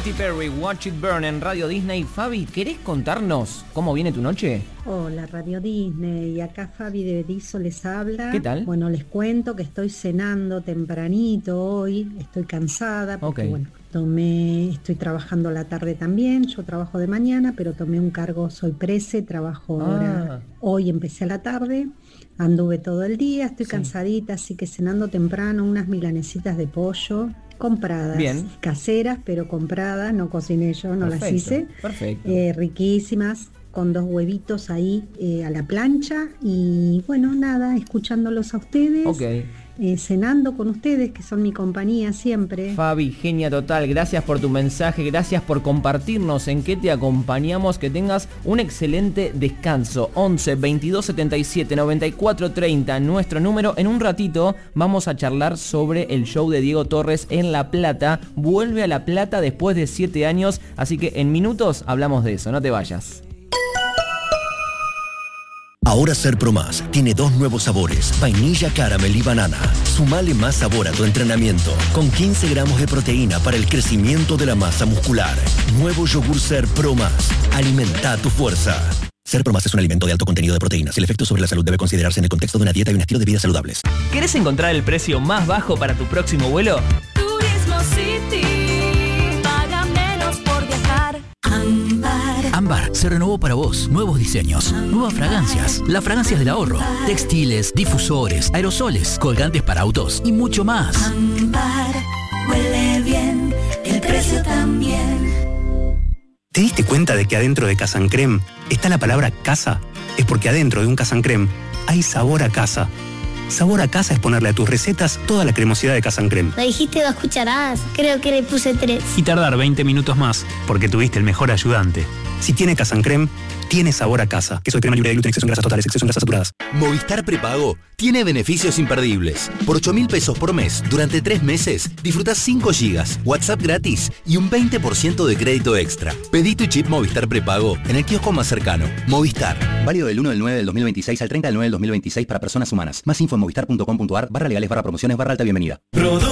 Katy Perry, Watch It Burn en Radio Disney. Fabi, ¿querés contarnos cómo viene tu noche? Hola, Radio Disney, y acá Fabi de Berizo les habla. ¿Qué tal? Bueno, les cuento que estoy cenando tempranito hoy, estoy cansada porque estoy trabajando a la tarde también, yo trabajo de mañana, pero tomé un cargo, soy prese, trabajo ahora, hoy empecé a la tarde, anduve todo el día, estoy cansadita, así que cenando temprano unas milanesitas de pollo, compradas, caseras, pero compradas, no cociné yo, no las hice, riquísimas, con 2 huevitos ahí a la plancha y bueno, nada, escuchándolos a ustedes, cenando con ustedes, que son mi compañía siempre. Fabi, genia total, gracias por tu mensaje, gracias por compartirnos en qué te acompañamos, que tengas un excelente descanso. 11 22 77 94 30, nuestro número. En un ratito vamos a charlar sobre el show de Diego Torres en La Plata. Vuelve a La Plata después de 7 años, así que en minutos hablamos de eso, no te vayas. Ahora Ser Pro Más tiene 2 nuevos sabores, vainilla, caramel y banana. Sumale más sabor a tu entrenamiento, con 15 gramos de proteína para el crecimiento de la masa muscular. Nuevo yogur Ser Pro Más. Alimenta tu fuerza. Ser Pro Más es un alimento de alto contenido de proteínas. El efecto sobre la salud debe considerarse en el contexto de una dieta y un estilo de vida saludables. ¿Querés encontrar el precio más bajo para tu próximo vuelo? Turismo City. Paga menos por viajar. Ámbar se renovó para vos. Nuevos diseños, nuevas fragancias, las fragancias del ahorro, textiles, difusores, aerosoles, colgantes para autos y mucho más. Ámbar, huele bien, el precio también. ¿Te diste cuenta de que adentro de Casa Creme está la palabra casa? Es porque adentro de un Casa Creme hay sabor a casa. Sabor a casa es ponerle a tus recetas toda la cremosidad de Casa Creme. Me dijiste 2 cucharadas, creo que le puse 3. Y tardar 20 minutos más, porque tuviste el mejor ayudante. Si tiene Casa Creme, tiene sabor a casa. Queso de crema libre de gluten, exceso en grasas totales, exceso en grasas saturadas. Movistar Prepago tiene beneficios imperdibles. Por 8.000 pesos por mes, durante 3 meses, disfrutás 5 gigas, WhatsApp gratis y un 20% de crédito extra. Pedí tu chip Movistar Prepago en el kiosco más cercano. Movistar. Válido del 1/9/2026 al 30/9/2026 para personas humanas. Más info en movistar.com.ar/legales/promociones/alta bienvenida.